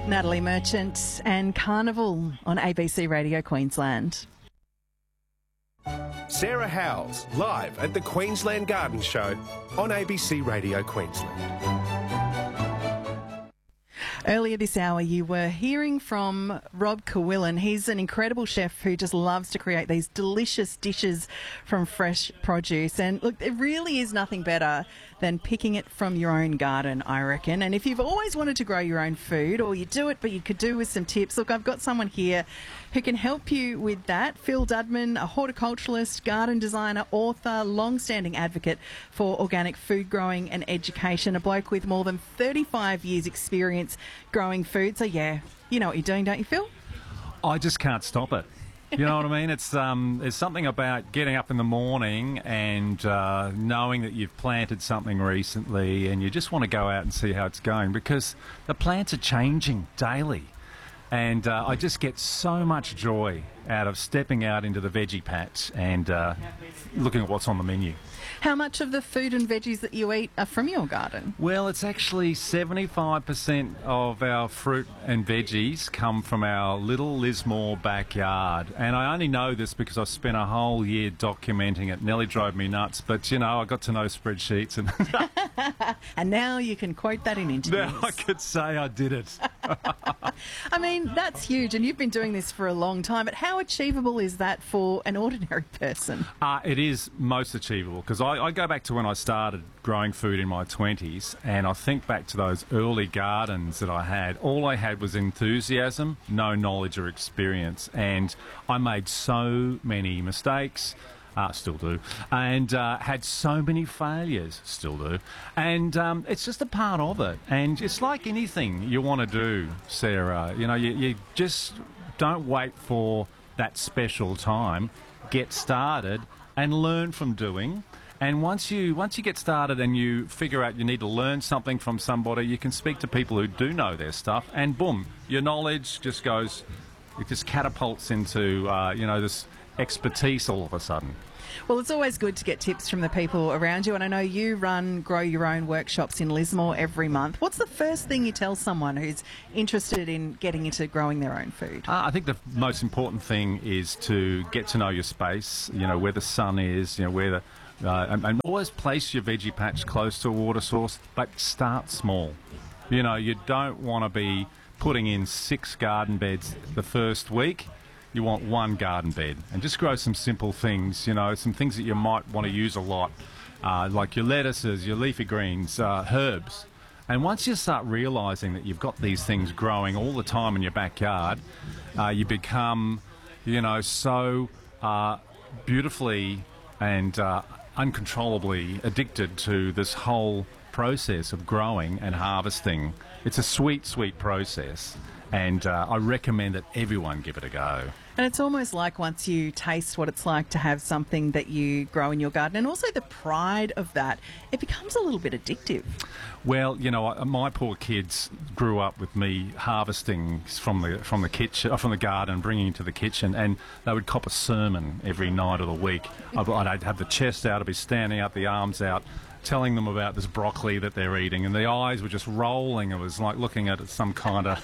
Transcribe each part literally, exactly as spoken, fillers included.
Natalie Merchant and Carnival on A B C Radio Queensland. Sarah Howells, live at the Queensland Garden Show on A B C Radio Queensland. Earlier this hour, you were hearing from Rob Kawillan. He's an incredible chef who just loves to create these delicious dishes from fresh produce. And look, there really is nothing better than picking it from your own garden, I reckon. And if you've always wanted to grow your own food, or you do it, but you could do with some tips, look, I've got someone here who can help you with that. Phil Dudman, a horticulturalist, garden designer, author, long-standing advocate for organic food growing and education, a bloke with more than thirty-five years experience growing food. So, yeah, you know what you're doing, don't you, Phil? I just can't stop it. You know what I mean? It's um, there's something about getting up in the morning and uh, knowing that you've planted something recently and you just want to go out and see how it's going, because the plants are changing daily. And uh, I just get so much joy out of stepping out into the veggie patch and uh, looking at what's on the menu. How much of the food and veggies that you eat are from your garden? Well, it's actually seventy-five percent of our fruit and veggies come from our little Lismore backyard. And I only know this because I spent a whole year documenting it. Nearly drove me nuts, but, you know, I got to know spreadsheets. And, and now you can quote that in interviews. Now I could say I did it. I mean, that's huge, and you've been doing this for a long time, but how achievable is that for an ordinary person? Uh, it is most achievable, because I, I go back to when I started growing food in my twenties, and I think back to those early gardens that I had. All I had was enthusiasm, no knowledge or experience, and I made so many mistakes. Uh, still do, and uh, had so many failures, still do, and um, it's just a part of it. And it's like anything you want to do, Sarah. You know, you, you just don't wait for that special time. Get started and learn from doing. And once you once you get started and you figure out you need to learn something from somebody, you can speak to people who do know their stuff, and boom, your knowledge just goes, it just catapults into uh, you know this expertise all of a sudden. Well, it's always good to get tips from the people around you, and I know you run Grow Your Own workshops in Lismore every month. What's the first thing you tell someone who's interested in getting into growing their own food? Uh, I think the most important thing is to get to know your space, you know, where the sun is, you know, where the... Uh, and, and always place your veggie patch close to a water source, but start small. You know, you don't want to be putting in six garden beds the first week. You want one garden bed, and just grow some simple things, you know, some things that you might want to use a lot, uh, like your lettuces, your leafy greens, uh, herbs. And once you start realising that you've got these things growing all the time in your backyard, uh, you become, you know, so uh, beautifully and uh, uncontrollably addicted to this whole process of growing and harvesting. It's a sweet, sweet process. And uh, I recommend that everyone give it a go. And it's almost like once you taste what it's like to have something that you grow in your garden, and also the pride of that, it becomes a little bit addictive. Well, you know, my poor kids grew up with me harvesting from the from the kitchen, from the garden, bringing it to the kitchen, and they would cop a sermon every night of the week. I'd have the chest out, I'd be standing out, the arms out, telling them about this broccoli that they're eating, and the eyes were just rolling. It was like looking at some kind of...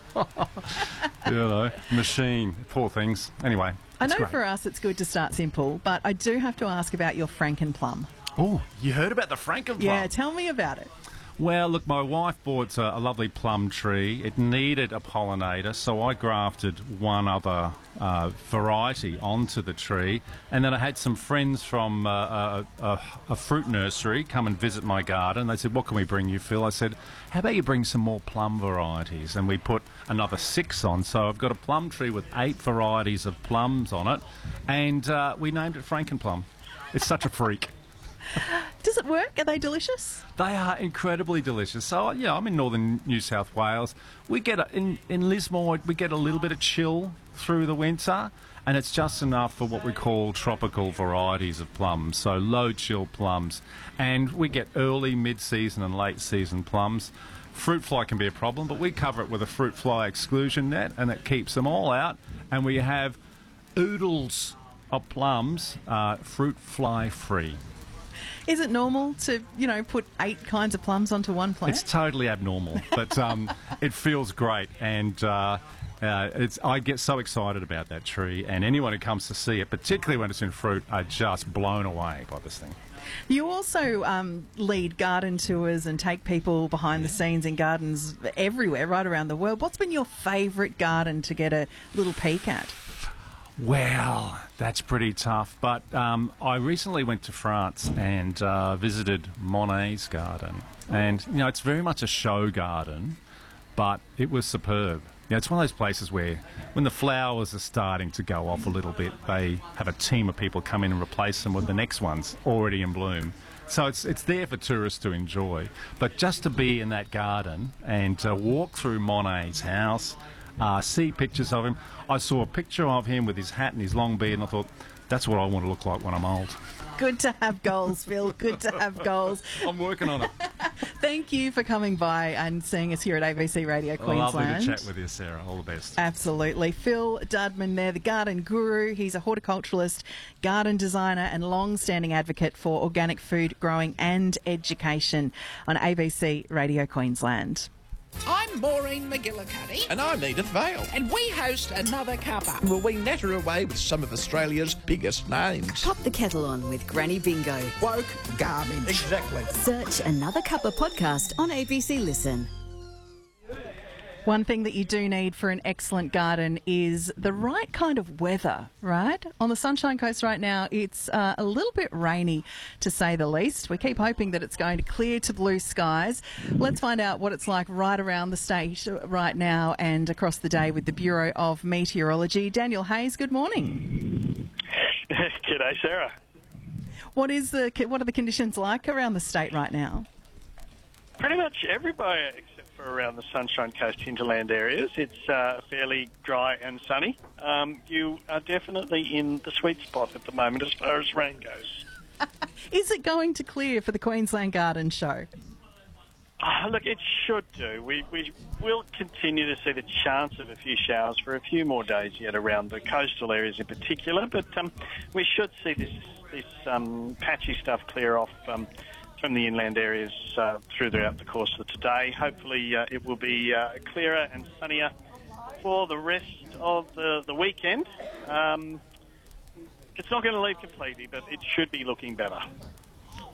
you know, machine. Poor things. Anyway, I know great. For us it's good to start simple, but I do have to ask about your Frankenplum. Oh, you heard about the Frankenplum? Yeah, tell me about it. Well, look, my wife bought a, a lovely plum tree. It needed a pollinator, so I grafted one other uh, variety onto the tree. And then I had some friends from uh, a, a, a fruit nursery come and visit my garden. They said, "What can we bring you, Phil?" I said, "How about you bring some more plum varieties?" And we put another six on. So I've got a plum tree with eight varieties of plums on it. And uh, we named it Frankenplum. It's such a freak. Does it work? Are they delicious? They are incredibly delicious. So, yeah, I'm in northern New South Wales. We get a, in in Lismore, we get a little bit of chill through the winter, and it's just enough for what we call tropical varieties of plums, so low chill plums. And we get early, mid-season and late-season plums. Fruit fly can be a problem, but we cover it with a fruit fly exclusion net, and it keeps them all out. And we have oodles of plums, uh, fruit fly free. Is it normal to, you know, put eight kinds of plums onto one plant? It's totally abnormal, but um, it feels great, and uh, uh, it's, I get so excited about that tree, and anyone who comes to see it, particularly when it's in fruit, are just blown away by this thing. You also um, lead garden tours and take people behind the scenes in gardens everywhere, right around the world. What's been your favourite garden to get a little peek at? Well, that's pretty tough. But um, I recently went to France and uh, visited Monet's garden. And, you know, it's very much a show garden, but it was superb. You know, it's one of those places where when the flowers are starting to go off a little bit, they have a team of people come in and replace them with the next ones already in bloom. So it's it's there for tourists to enjoy. But just to be in that garden and to walk through Monet's house, uh, see pictures of him. I saw a picture of him with his hat and his long beard, and I thought, that's what I want to look like when I'm old. Good to have goals, Phil. Good to have goals. I'm working on it. Thank you for coming by and seeing us here at A B C Radio Queensland. Lovely to chat with you, Sarah. All the best. Absolutely. Phil Dudman there, the garden guru. He's a horticulturalist, garden designer and long-standing advocate for organic food growing and education on A B C Radio Queensland. I'm Maureen McGillicuddy. And I'm Edith Vale. And we host Another Cuppa. Well, we natter away with some of Australia's biggest names. Pop the kettle on with Granny Bingo. Woke garbage. Exactly. Search Another Cuppa podcast on A B C Listen. One thing that you do need for an excellent garden is the right kind of weather, right? On the Sunshine Coast right now, it's uh, a little bit rainy, to say the least. We keep hoping that it's going to clear to blue skies. Let's find out what it's like right around the state right now and across the day with the Bureau of Meteorology. Daniel Hayes, good morning. G'day, Sarah. What is the what are the conditions like around the state right now? Pretty much everybody except for around the Sunshine Coast hinterland areas. It's uh, fairly dry and sunny. Um, you are definitely in the sweet spot at the moment as far as rain goes. Is it going to clear for the Queensland Garden Show? Oh, look, it should do. We, we will continue to see the chance of a few showers for a few more days yet around the coastal areas in particular, but um, we should see this, this um, patchy stuff clear off um, from the inland areas uh, throughout the course of today. Hopefully uh, it will be uh, clearer and sunnier for the rest of the, the weekend. Um, it's not going to leave completely, but it should be looking better.